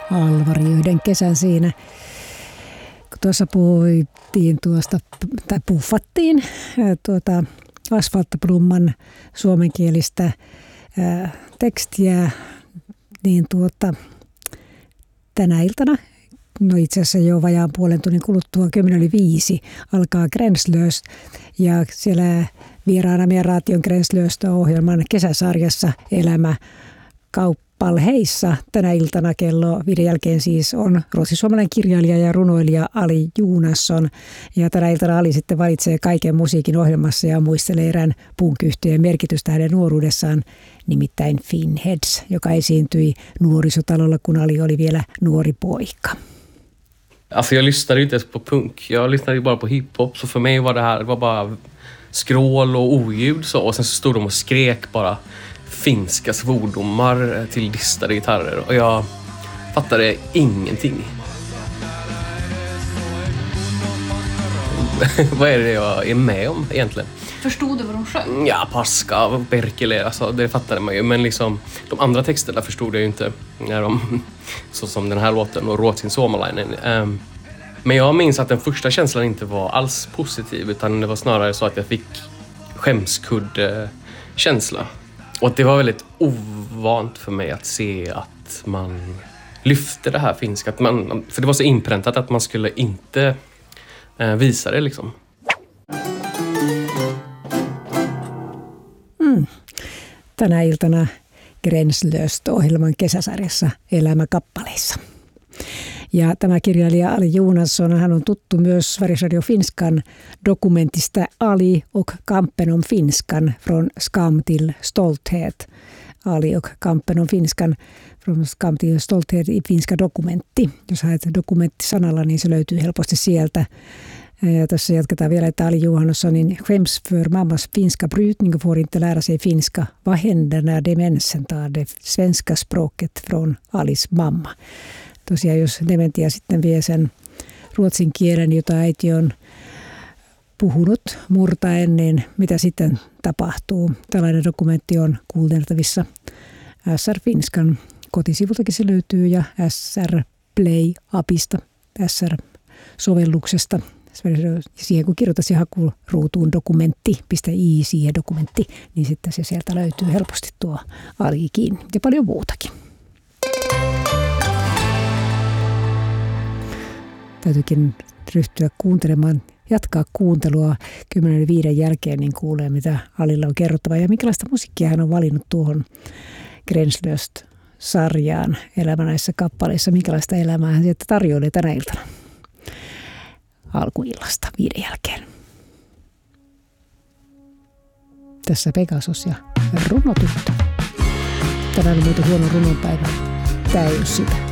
Alvari yhden kesän siinä. Kun tuossa puhuttiin tai puffattiin Asfalttiplumman suomenkielistä tekstiä, niin tänä iltana, no itse asiassa jo vajaan puolen tunnin kuluttua 10:05 alkaa Gränslös, ja siellä vieraana meidän Raation Gränslöstä-ohjelman kesäsarjassa Elämä Kappaleissa tänä iltana kello 5 jälkeen siis on ruotsinsuomalainen kirjailija ja runoilija Ali Joonasson. Ja tänä iltana Ali sitten valitsee kaiken musiikin ohjelmassa ja muistelee erään punk-yhtyeen merkitystä hänen nuoruudessaan, nimittäin Finheads, joka esiintyi nuorisotalolla, kun Ali oli vielä nuori poika. Alltså jag lyssnade inte ens på punk. Jag lyssnade bara på hiphop. Så för mig var det var bara skrål och oljud så. Och sen så stod de och skrek bara finska svordomar till distade gitarrer. Och jag fattade ingenting. Vad är det jag är med om egentligen? Förstod du vad de sjöng? Ja, Paska, Perkele, alltså, det fattade man ju. Men liksom, de andra texterna förstod jag ju inte. När så som den här låten och Ruotsin suomalainen. Men jag minns att den första känslan inte var alls positiv. Utan det var snarare så att jag fick skämskudd-känsla. Och att det var väldigt ovant för mig att se att man lyfte det här finska. För det var så inpräntat att man skulle inte visa det liksom. Tänä iltana Gränslöst-ohjelman kesäsarjassa Elämä kappaleissa. Ja tämä kirjailija Ali Joonasson, hän on tuttu myös Sveriges Radio Finskan dokumentista Ali och kampen om finskan från skam till stolthet. Ali och kampen om finskan från skam till stolthet i finska dokumentti. Jos haet dokumentti sanalla, niin se löytyy helposti sieltä. Ja tässä jatketaan vielä, että Ali Johannessonin skäms för mammas finska brytning och får inte lära sig finska. Vad händer när demensen tar det svenska språket från Alis mamma? Tosiaan jos dementia sitten vie sen ruotsin kielen, jota äiti on puhunut murtaen, niin mitä sitten tapahtuu? Tällainen dokumentti on kuunneltavissa SR Finskan kotisivultakin se löytyy ja SR Play-apista, SR-sovelluksesta. Siihen kun kirjoitasi hakuruutuun dokumentti.i siihen dokumentti, niin sitten se sieltä löytyy helposti tuo alikin ja paljon muutakin. Täytyykin ryhtyä kuuntelemaan, jatkaa kuuntelua 10:05 jälkeen, niin kuulee mitä Alilla on kerrottava ja minkälaista musiikkia hän on valinnut tuohon Gränslöst-sarjaan Elämä näissä kappaleissa. Minkälaista elämää hän sieltä tarjoilee tänä iltana alkuillasta 5 jälkeen. Tässä Pegasus ja runotyttö. Tänään on muuten huono runonpäivä. Tää ei ole sitä.